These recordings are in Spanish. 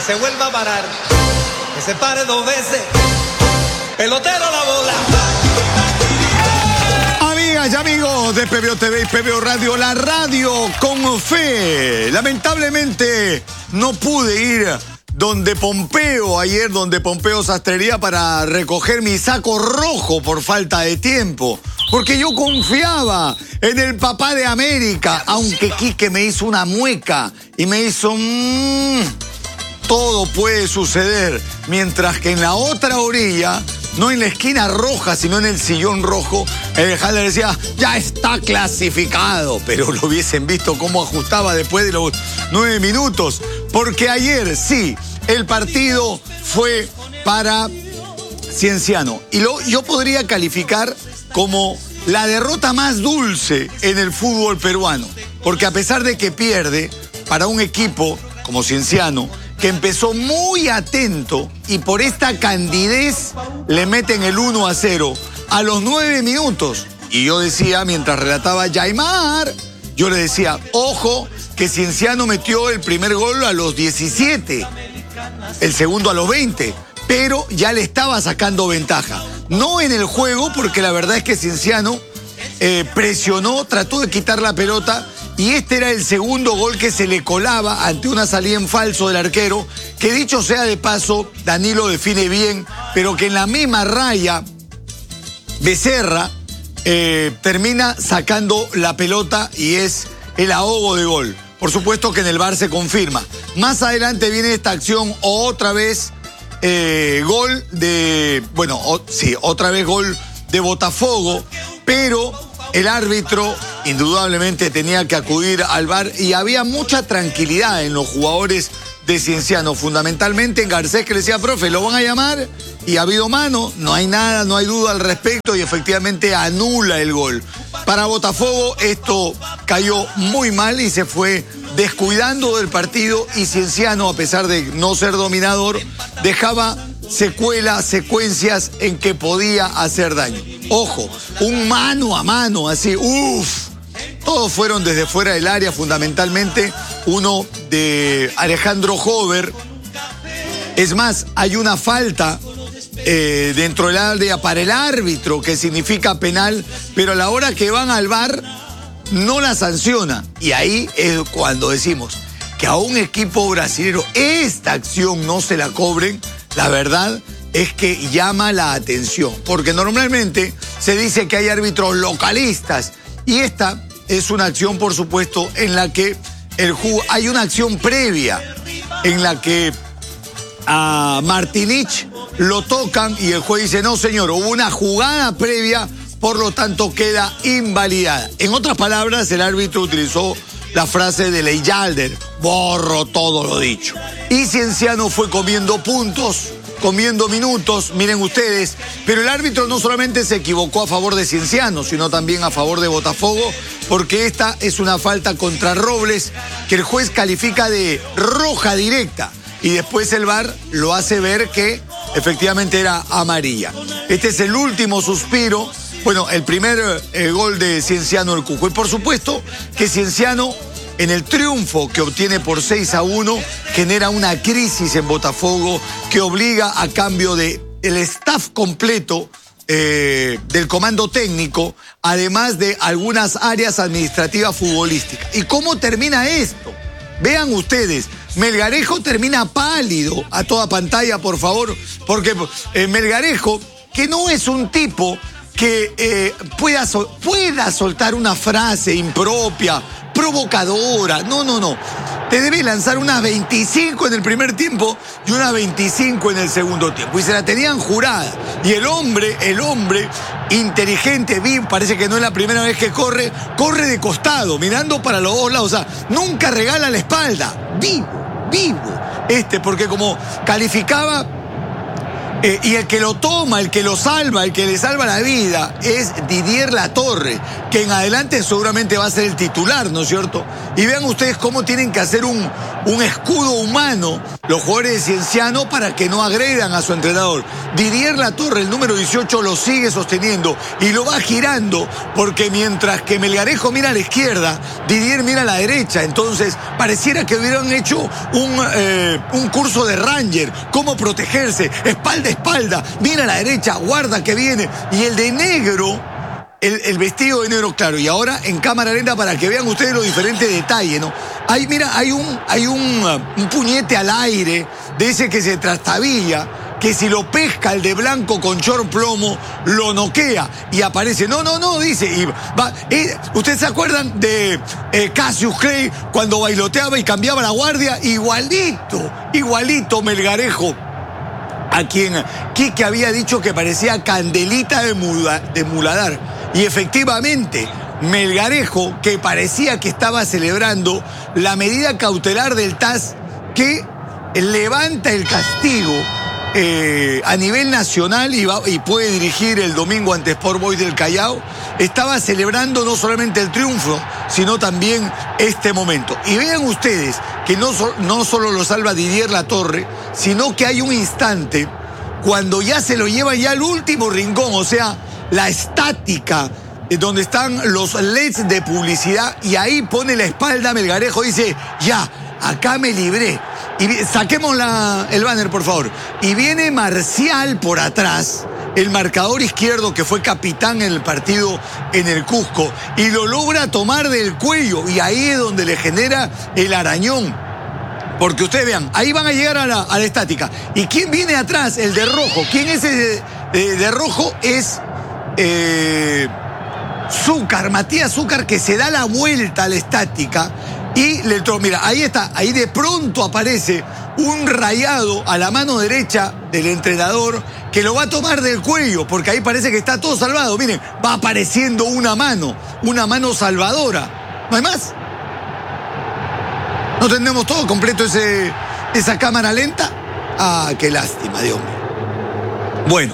que se vuelva a parar, que se pare 2 veces, pelotero la bola. Amigas y amigos de PBO TV y PBO Radio, la radio con fe. Lamentablemente no pude ir donde Pompeo ayer, donde Pompeo Sastrería, para recoger mi saco rojo por falta de tiempo. Porque yo confiaba en el papá de América, aunque Quique me hizo una mueca y me hizo... todo puede suceder. Mientras que en la otra orilla, no en la esquina roja, sino en el sillón rojo, el Haller decía, ya está clasificado. Pero lo hubiesen visto cómo ajustaba después de los 9 minutos. Porque ayer, sí, el partido fue para Cienciano. Y yo podría calificar como la derrota más dulce en el fútbol peruano. Porque a pesar de que pierde, para un equipo como Cienciano, que empezó muy atento y por esta candidez le meten el 1-0 a los 9 minutos. Y yo decía, mientras relataba Yaimar, yo le decía, ojo, que Cienciano metió el primer gol a los 17, el segundo a los 20, pero ya le estaba sacando ventaja. No en el juego, porque la verdad es que Cienciano presionó, trató de quitar la pelota, y este era el segundo gol que se le colaba ante una salida en falso del arquero, que dicho sea de paso, Danilo define bien, pero que en la misma raya Becerra termina sacando la pelota y es el ahogo de gol. Por supuesto que en el VAR se confirma. Más adelante viene esta acción, otra vez gol de... Bueno, sí, otra vez gol de Botafogo, pero el árbitro indudablemente tenía que acudir al VAR y había mucha tranquilidad en los jugadores de Cienciano, fundamentalmente en Garcés, que le decía, profe, lo van a llamar y ha habido mano, no hay nada, no hay duda al respecto, y efectivamente anula el gol. Para Botafogo esto cayó muy mal y se fue descuidando del partido, y Cienciano, a pesar de no ser dominador, dejaba secuencias en que podía hacer daño. Ojo, un mano a mano, así, todos fueron desde fuera del área, fundamentalmente uno de Alejandro Hover. Es más, hay una falta dentro del área para el árbitro que significa penal, pero a la hora que van al VAR no la sanciona. Y ahí es cuando decimos que a un equipo brasilero esta acción no se la cobren. La verdad es que llama la atención, porque normalmente se dice que hay árbitros localistas, y esta es una acción, por supuesto, en la que hay una acción previa, en la que a Martinich lo tocan y el juez dice, no señor, hubo una jugada previa, por lo tanto queda invalidada. En otras palabras, el árbitro utilizó la frase de Leijalders, borro todo lo dicho. Y Cienciano fue comiendo puntos, comiendo minutos, miren ustedes, pero el árbitro no solamente se equivocó a favor de Cienciano, sino también a favor de Botafogo, porque esta es una falta contra Robles que el juez califica de roja directa, y después el VAR lo hace ver que efectivamente era amarilla. Este es el último suspiro, bueno, el primer gol de Cienciano del Cuco. Y por supuesto que Cienciano, en el triunfo que obtiene por 6-1, genera una crisis en Botafogo que obliga, a cambio de el staff completo del comando técnico, además de algunas áreas administrativas futbolísticas. ¿Y cómo termina esto? Vean ustedes, Melgarejo termina pálido, a toda pantalla, por favor, porque Melgarejo, que no es un tipo que pueda soltar una frase impropia, provocadora, no. Te debe lanzar unas 25 en el primer tiempo y unas 25 en el segundo tiempo. Y se la tenían jurada. Y el hombre, inteligente, vivo, parece que no es la primera vez que corre de costado, mirando para los dos lados. O sea, nunca regala la espalda. Vivo. Porque como calificaba Y el que lo toma, el que lo salva, el que le salva la vida es Didier Latorre, que en adelante seguramente va a ser el titular, ¿no es cierto? Y vean ustedes cómo tienen que hacer un escudo humano los jugadores de Cienciano para que no agredan a su entrenador. Didier Latorre, el número 18, lo sigue sosteniendo y lo va girando, porque mientras que Melgarejo mira a la izquierda, Didier mira a la derecha. Entonces pareciera que hubieran hecho un curso de Ranger, cómo protegerse, espalda a espalda, mira a la derecha, guarda que viene. Y el de negro, el vestido de negro claro. Y ahora en cámara lenta para que vean ustedes los diferentes detalles, ¿no? Ahí, mira, hay un puñete al aire de ese que se trastabilla, que si lo pesca el de blanco con short plomo, lo noquea y aparece. No, dice. Y va, ¿ustedes se acuerdan de Cassius Clay cuando bailoteaba y cambiaba la guardia? Igualito Melgarejo, a quien Quique había dicho que parecía Candelita de Muladar. Y efectivamente, Melgarejo, que parecía que estaba celebrando la medida cautelar del TAS que levanta el castigo a nivel nacional y puede dirigir el domingo ante Sport Boys del Callao, estaba celebrando no solamente el triunfo, sino también este momento. Y vean ustedes que no solo lo salva Didier Latorre, sino que hay un instante cuando ya se lo lleva ya al último rincón, o sea, la estática, donde están los LEDs de publicidad, y ahí pone la espalda Melgarejo, dice, ya, acá me libré. Y saquemos el banner, por favor. Y viene Marcial por atrás, el marcador izquierdo que fue capitán en el partido en el Cusco, y lo logra tomar del cuello, y ahí es donde le genera el arañón. Porque ustedes vean, ahí van a llegar a la estática. ¿Y quién viene atrás? El de rojo. ¿Quién es el de rojo? Es Zúcar, Matías Zúcar, que se da la vuelta a la estática. Y mira, ahí está, ahí de pronto aparece un rayado a la mano derecha del entrenador que lo va a tomar del cuello, porque ahí parece que está todo salvado. Miren, va apareciendo una mano salvadora. ¿No hay más? ¿No tenemos todo completo esa cámara lenta? Ah, qué lástima, Dios mío. Bueno,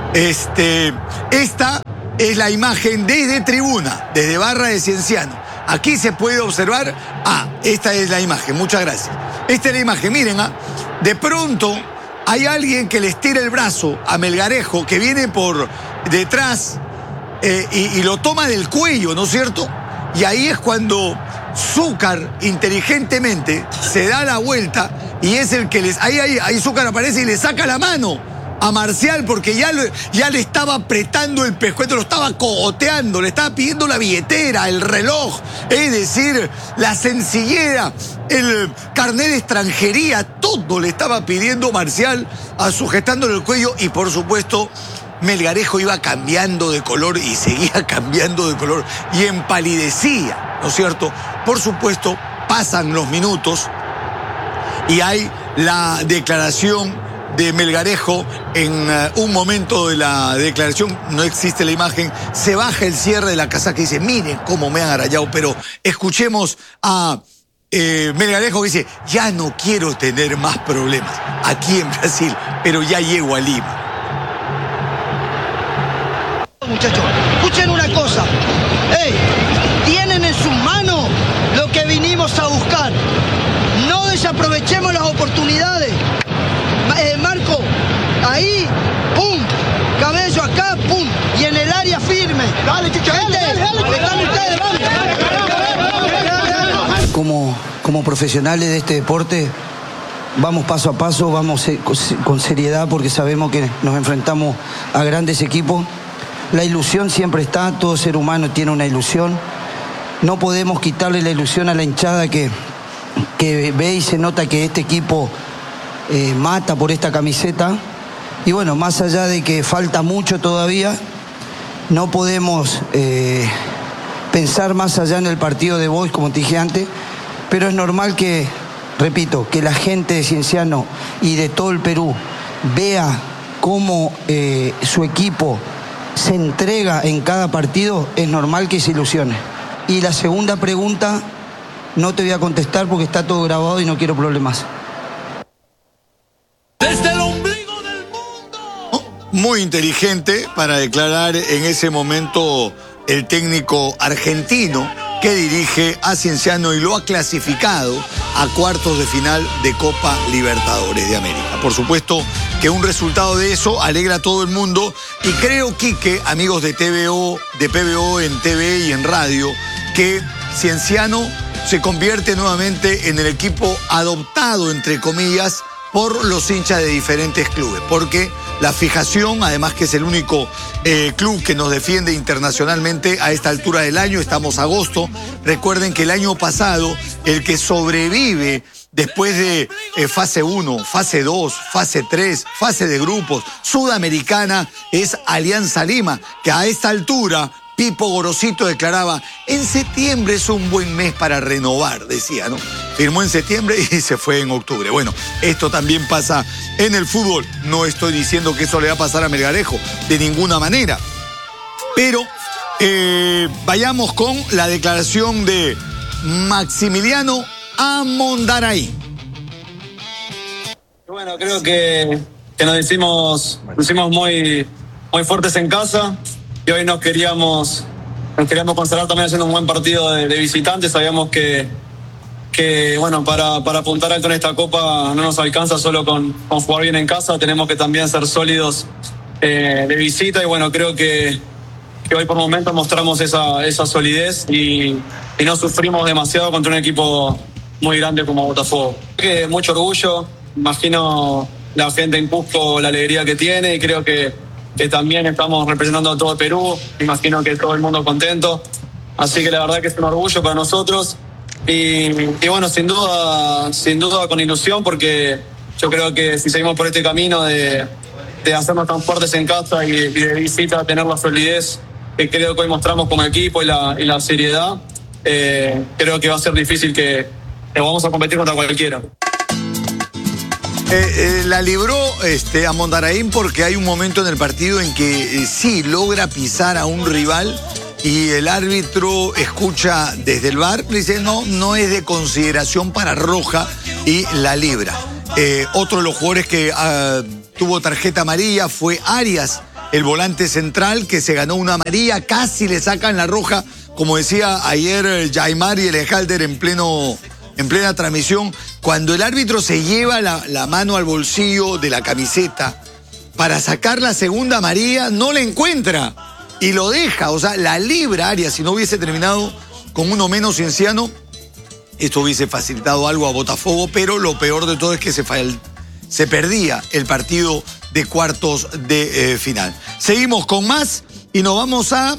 esta es la imagen desde tribuna, desde barra de Cienciano. Aquí se puede observar, esta es la imagen, muchas gracias. Esta es la imagen, miren, de pronto hay alguien que le estira el brazo a Melgarejo, que viene por detrás y lo toma del cuello, ¿no es cierto? Y ahí es cuando Zúcar inteligentemente se da la vuelta y es el que ahí Zúcar aparece y le saca la mano a Marcial, porque ya le estaba apretando el pescuezo, lo estaba cogoteando, le estaba pidiendo la billetera, el reloj, es decir, la sencillera, el carnet de extranjería, todo le estaba pidiendo Marcial, sujetándole el cuello. Y por supuesto Melgarejo iba cambiando de color y seguía cambiando de color y empalidecía, ¿no es cierto? Por supuesto, pasan los minutos y hay la declaración de Melgarejo. En un momento de la declaración, no existe la imagen, se baja el cierre de la casaca y dice, miren cómo me han arallado. Pero escuchemos a Melgarejo, que dice, ya no quiero tener más problemas aquí en Brasil, pero ya llego a Lima. Muchachos, escuchen una cosa, tienen en sus manos lo que vinimos a buscar, no desaprovechemos las oportunidades. Marco, ahí, pum, Cabello acá, pum, y en el área firme. Dale, Chucha, dale, Como profesionales de este deporte, vamos paso a paso, vamos con seriedad, porque sabemos que nos enfrentamos a grandes equipos. La ilusión siempre está, todo ser humano tiene una ilusión. No podemos quitarle la ilusión a la hinchada que ve y se nota que este equipo mata por esta camiseta. Y bueno, más allá de que falta mucho todavía, no podemos pensar más allá en el partido de Boys, como te dije antes, pero es normal que, repito, que la gente de Cienciano y de todo el Perú vea cómo su equipo se entrega en cada partido. Es normal que se ilusione. Y la segunda pregunta no te voy a contestar porque está todo grabado y no quiero problemas. Desde el ombligo del mundo muy inteligente para declarar en ese momento el técnico argentino que dirige a Cienciano y lo ha clasificado a cuartos de final de Copa Libertadores de América. Por supuesto que un resultado de eso alegra a todo el mundo y creo, Quique, amigos de PBO en TV y en radio, que Cienciano se convierte nuevamente en el equipo adoptado, entre comillas, por los hinchas de diferentes clubes, porque la fijación, además que es el único club que nos defiende internacionalmente a esta altura del año, estamos a agosto. Recuerden que el año pasado el que sobrevive después de fase 1, fase 2, fase 3, fase de grupos, Sudamericana, es Alianza Lima, que a esta altura Pipo Gorosito declaraba, en septiembre es un buen mes para renovar, decía, ¿no? Firmó en septiembre y se fue en octubre. Bueno, esto también pasa en el fútbol. No estoy diciendo que eso le va a pasar a Melgarejo, de ninguna manera. Pero vayamos con la declaración de Maximiliano Amondaray. Bueno, creo que nos hicimos muy fuertes en casa. Y hoy nos queríamos conservar también haciendo un buen partido de visitante. Sabíamos que bueno, para apuntar alto en esta Copa no nos alcanza solo con jugar bien en casa. Tenemos que también ser sólidos de visita. Y bueno, creo que hoy por momentos mostramos esa solidez y no sufrimos demasiado contra un equipo muy grande como Botafogo. Que mucho orgullo. Imagino la gente en Cusco la alegría que tiene y creo que también estamos representando a todo Perú, imagino que todo el mundo contento, así que la verdad que es un orgullo para nosotros y bueno, sin duda con ilusión, porque yo creo que si seguimos por este camino de hacernos tan fuertes en casa y de visita, tener la solidez que creo que hoy mostramos como equipo y la seriedad, creo que va a ser difícil que vamos a competir contra cualquiera. La libró Amondaraín porque hay un momento en el partido en que sí logra pisar a un rival y el árbitro escucha desde el VAR, dice no es de consideración para roja y la libra. Otro de los jugadores que tuvo tarjeta amarilla fue Arias, el volante central, que se ganó una amarilla, casi le sacan la roja, como decía ayer Jaimar y Elejalder en plena transmisión, cuando el árbitro se lleva la mano al bolsillo de la camiseta para sacar la segunda amarilla, no la encuentra y lo deja, o sea, la libra Arias. Si no hubiese terminado con uno menos Cienciano, esto hubiese facilitado algo a Botafogo, pero lo peor de todo es que se perdía el partido de cuartos de final. Seguimos con más y nos vamos a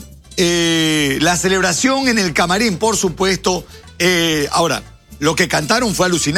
la celebración en el camarín, por supuesto. Ahora, lo que cantaron fue alucinante.